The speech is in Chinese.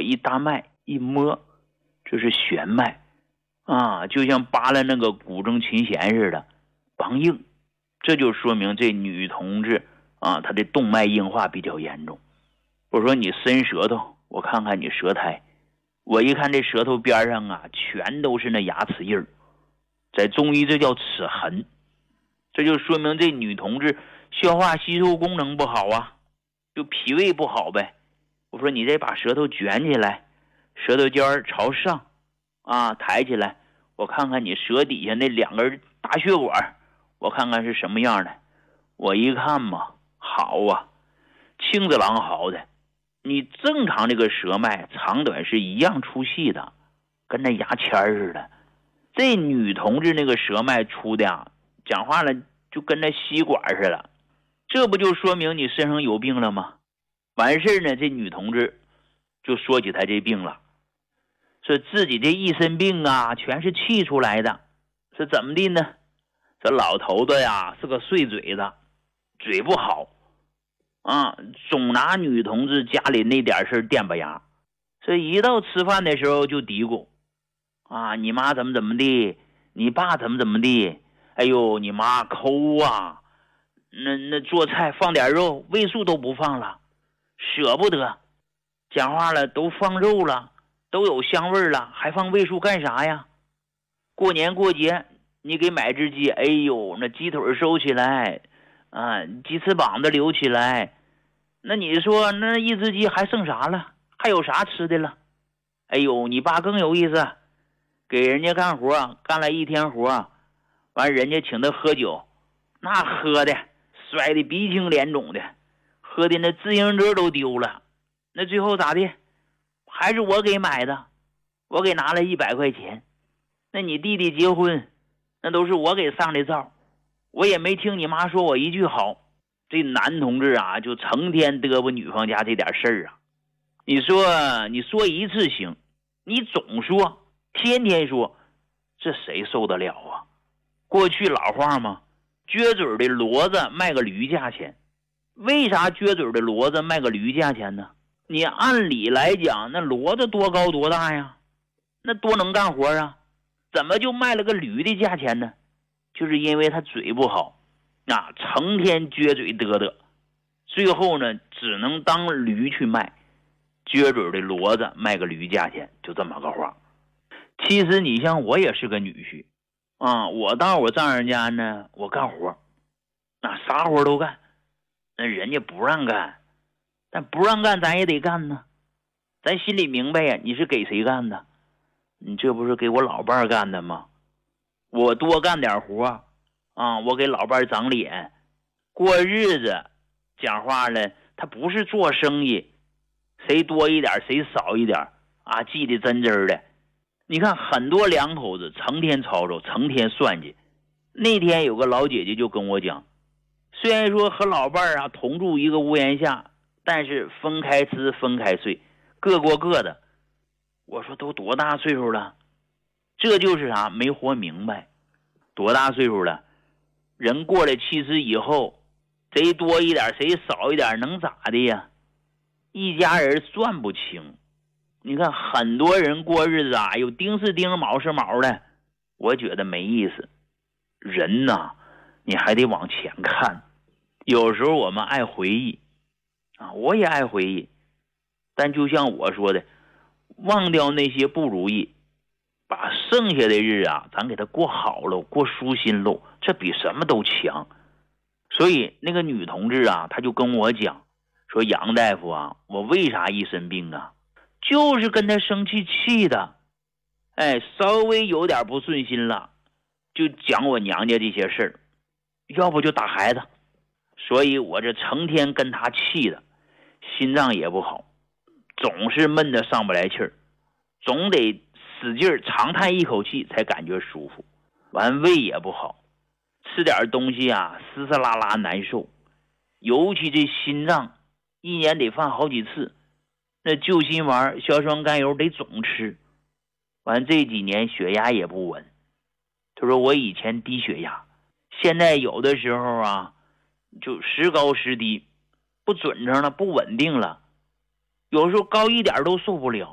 一大脉一摸，这是弦脉啊，就像扒拉那个古筝琴弦似的，梆硬。这就说明这女同志啊，她的动脉硬化比较严重。我说你伸舌头，我看看你舌苔，我一看这舌头边上啊，全都是那牙齿印儿，在中医这叫齿痕。这就说明这女同志消化吸收功能不好啊，就脾胃不好呗。我说你得把舌头卷起来，舌头尖朝上啊，抬起来，我看看你舌底下那2根大血管，我看看是什么样的。我一看嘛，好啊，青子郎好的。你正常这个舌脉长短是一样粗细的，跟那牙签似的。这女同志那个舌脉粗的啊，讲话了就跟那吸管似的，这不就说明你身上有病了吗？完事呢，这女同志就说起她这病了，说自己这一身病啊，全是气出来的。是怎么的呢？这老头子呀是个碎嘴子，嘴不好啊，总拿女同志家里那点事垫吧牙。这一到吃饭的时候就嘀咕啊，你妈怎么的，你爸怎么的，哎呦你妈抠啊，那做菜放点肉，味素都不放了，舍不得。讲话了都放肉了，都有香味了，还放味素干啥呀？过年过节你给买只鸡，哎呦那鸡腿收起来啊，鸡翅膀子留起来，那你说那一只鸡还剩啥了？还有啥吃的了？哎呦你爸更有意思，给人家干活，干了1天活，完人家请他喝酒，那喝的摔的鼻青脸肿的，喝的那自行车都丢了。那最后咋的？还是我给买的，我给拿了100块钱。那你弟弟结婚，那都是我给上的照，我也没听你妈说我一句好。这男同志啊，就成天嘚啵女方家这点事儿啊。你说一次行，你总说，天天说，这谁受得了啊？过去老话嘛，撅嘴的骡子卖个驴价钱。为啥撅嘴的骡子卖个驴价钱呢？你按理来讲，那骡子多高多大呀，那多能干活啊，怎么就卖了个驴的价钱呢？就是因为他嘴不好啊，成天撅嘴嘚嘚，最后呢只能当驴去卖，撅嘴的骡子卖个驴价钱，就这么个话。其实你像我也是个女婿啊，我到我丈人家呢，我干活，那啥活都干，那人家不让干，但不让干咱也得干呢。咱心里明白呀，你是给谁干的？你这不是给我老伴儿干的吗？我多干点活啊，我给老伴儿长脸，过日子。讲话了，他不是做生意，谁多一点谁少一点啊，记得真真的。你看很多两口子成天吵吵，成天算计。那天有个老姐姐就跟我讲，虽然说和老伴儿啊同住一个屋檐下，但是分开吃分开睡，各过各的。我说都多大岁数了？这就是啥？没活明白。多大岁数了？人过了70以后，谁多一点谁少一点能咋的呀？一家人算不清。你看很多人过日子啊，有丁是丁卯是卯的，我觉得没意思。人呐，你还得往前看。有时候我们爱回忆啊，我也爱回忆，但就像我说的，忘掉那些不如意，把剩下的日啊咱给他过好了，过舒心喽，这比什么都强。所以那个女同志啊，她就跟我讲说，杨大夫啊，我为啥一身病啊？就是跟他生气的，哎，稍微有点不顺心了，就讲我娘家这些事儿，要不就打孩子，所以我这成天跟他气的，心脏也不好，总是闷得上不来气儿，总得使劲长叹一口气才感觉舒服。完胃也不好，吃点东西啊丝丝拉拉难受，尤其这心脏一年得犯好几次，那救心丸硝酸甘油得总吃。完这几年血压也不稳，他说我以前低血压，现在有的时候啊就时高时低，不准成了，不稳定了，有时候高一点都受不了。